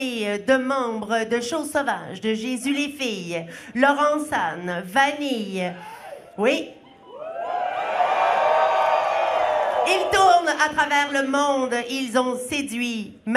de membres de Choses Sauvages, de Jésus les filles, Laurence Anne, Vanille. Oui. Ils tournent à travers le monde. Ils ont séduit